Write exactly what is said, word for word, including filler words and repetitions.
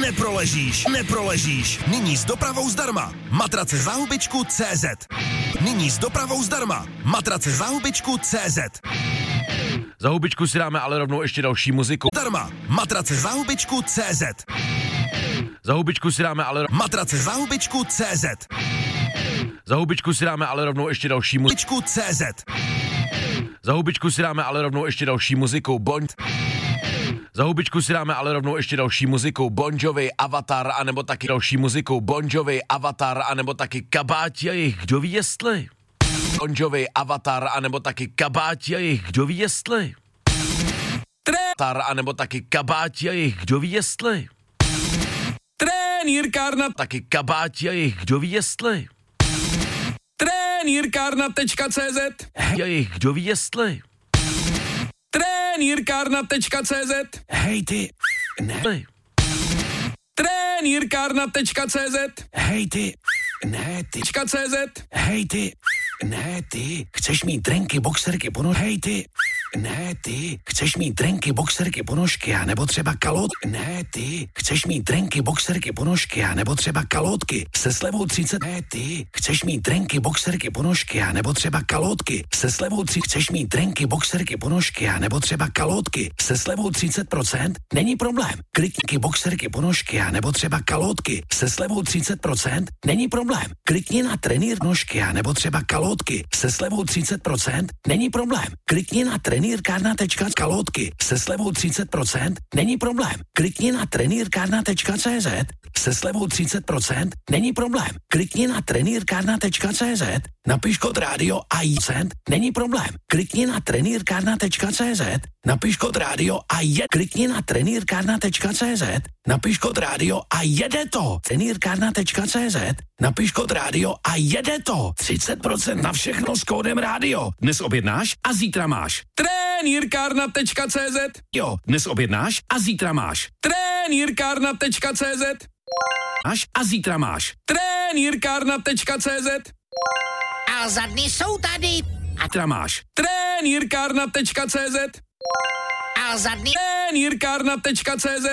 Neproležíš, neproležíš. Nyní s dopravou zdarma. Matrace za hubičku tečka cé zet. Nyní s dopravou zdarma. Matrace za hubičku tečka cé zet. Za hubičku si dáme ale rovnou ještě další muziku. Zdarma. Matrace za hubičku tečka cé zet. Za hubičku si dáme ale... Matrace za hubičku tečka cé zet. Za hubičku si dáme ale rovnou ještě další muziku. Hubičku tečka cé zet. Za hubičku si dáme ale rovnou ještě další muziku. Bond. Za hubičku si dáme ale rovnou ještě další muziku. Bon Jovi, Avatar, anebo taky další muziku. Bon Jovi, Avatar, anebo taky Kabáti a jejich, kdo ví jestli. Bon Jovi, Avatar, anebo taky Kabáti a jejich, kdo ví jestli. Avatar, anebo taky Kabáti a jejich, kdo ví jestli. Trenýrkárna, Taky Kabáti a jejich, kdo ví jestli. trenýrkárna tečka cé zet. A jejich, kdo ví jestli. Trenýrkárna tečka cé zet. Hej ty, ne, Trenýrkárna tečka cé zet. hej ty, ne ty, Tečka cé zet. hej ty, ne ty, chceš mít trenky, boxerky, ponožky, hej ty, ne ty, chceš mít trenky, boxerky, ponožky, a nebo třeba kalot, ne ty, chceš mít trenky, boxerky, ponožky, a nebo třeba kalotky, se slevou třicet, ne ty, chceš mít trenky, boxerky, ponožky, a nebo třeba kalotky, se slevou tři, chceš mít trenky, boxerky, ponožky, a nebo třeba kalotky, se slevou třicet procent, není problém, klikni boxerky, ponožky, a nebo třeba kalotky, se slevou třicet procent, není problém, klikni na trenýr nožky, a nebo třeba kalotky, se slevou třicet procent, není problém, klikni na trenýrkárna tečka kalotky, se slevou třicet procent, není problém, klikni na trenýrkárna tečka cé zet, se slevou třicet procent, není problém, klikni na trenýrkárna tečka cé zet, napiš kód rádio a cent, není problém, klikni na trenýrkárna tečka cé zet, napiš kód rádio a je, klikni na trenýrkárna tečka cé zet, napiš kód rádio a jede to, trenýrkárna tečka cé zet, napiš kód rádio a jede to, třicet procent na všechno s kódem rádio, dnes objednáš a zítra máš. Trenýrkárna tečka cé zet. Jo, dnes objednáš a zítra máš. Trenýrkárna tečka cé zet. Až a zítra máš. Trenýrkárna tečka cé zet. A za dny jsou tady. A zítra máš. Trenýrkárna tečka cé zet. A za dny... Trenýrkárna tečka cé zet.